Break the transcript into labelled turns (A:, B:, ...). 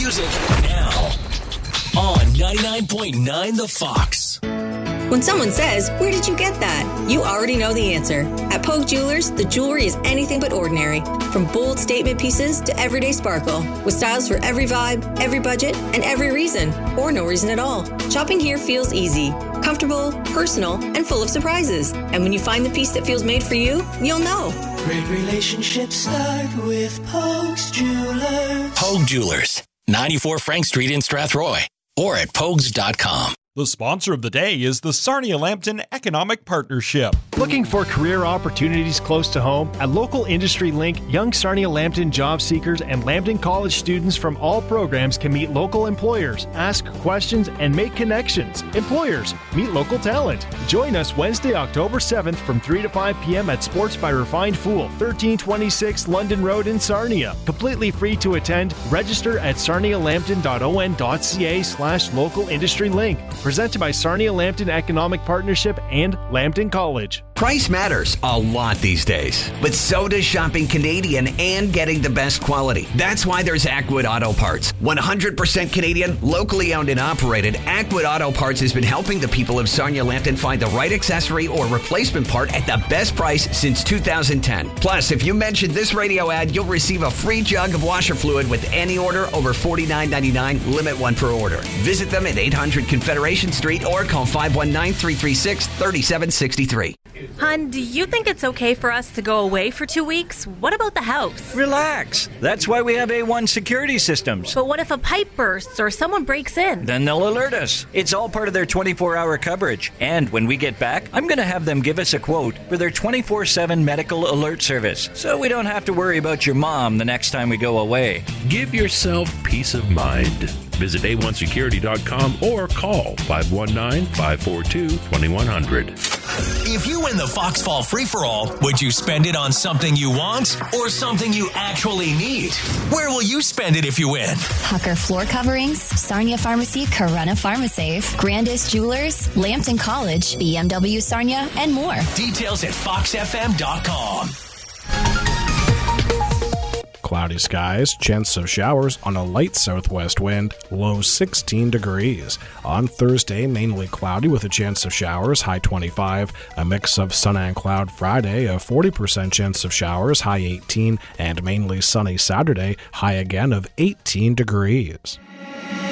A: music now on 99.9 The Fox.
B: When someone says, "Where did you get that?" you already know the answer. At Pogue Jewelers, the jewelry is anything but ordinary. From bold statement pieces to everyday sparkle. With styles for every vibe, every budget, and every reason. Or no reason at all. Shopping here feels easy, comfortable, personal, and full of surprises. And when you find the piece that feels made for you, you'll know.
C: Great relationships start with Pogue's Jewelers.
A: Pogue Jewelers, 94 Frank Street in Strathroy, or at pogues.com.
D: The sponsor of the day is the Sarnia-Lambton Economic Partnership.
E: Looking for career opportunities close to home? At Local Industry Link, young Sarnia-Lambton job seekers and Lambton College students from all programs can meet local employers, ask questions, and make connections. Employers, meet local talent. Join us Wednesday, October 7th from 3 to 5 p.m. at Sports by Refined Fool, 1326 London Road in Sarnia. Completely free to attend. Register at sarnialambton.on.ca/Local Industry Link. Presented by Sarnia-Lambton Economic Partnership and Lambton College.
F: Price matters a lot these days, but so does shopping Canadian and getting the best quality. That's why there's Ackwood Auto Parts. 100% Canadian, locally owned and operated, Ackwood Auto Parts has been helping the people of Sarnia-Lambton find the right accessory or replacement part at the best price since 2010. Plus, if you mention this radio ad, you'll receive a free jug of washer fluid with any order over $49.99, limit one per order. Visit them at 800 Confederation Street or call 519-336-3763.
G: Hun, do you think it's okay for us to go away for 2 weeks? What about the house?
H: Relax. That's why we have A1 security systems.
G: But what if a pipe bursts or someone breaks in?
H: Then they'll alert us. It's all part of their 24-hour coverage. And when we get back, I'm going to have them give us a quote for their 24/7 medical alert service, so we don't have to worry about your mom the next time we go away.
I: Give yourself peace of mind. Visit a1security.com or call 519-542-2100.
A: If you win the Fox Fall Free-For-All, would you spend it on something you want or something you actually need? Where will you spend it if you win?
J: Hucker Floor Coverings, Sarnia Pharmacy, Corunna PharmaSafe, Grandis Jewelers, Lambton College, BMW Sarnia, and more.
A: Details at foxfm.com.
K: Cloudy skies, chance of showers on a light southwest wind, low 16 degrees. On Thursday, mainly cloudy with a chance of showers, high 25. A mix of sun and cloud Friday, a 40% chance of showers, high 18. And mainly sunny Saturday, high again of 18 degrees.